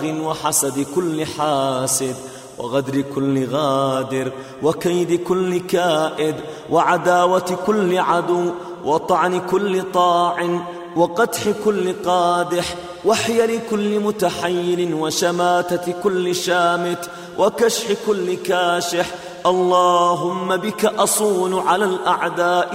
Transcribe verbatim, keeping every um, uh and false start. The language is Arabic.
وحسد كل حاسد وغدر كل غادر وكيد كل كائد وعداوة كل عدو وطعن كل طاعن وقدح كل قادح وحيل كل متحيل وشماتة كل شامت وكشح كل كاشح. اللهم بك أصون على الأعداء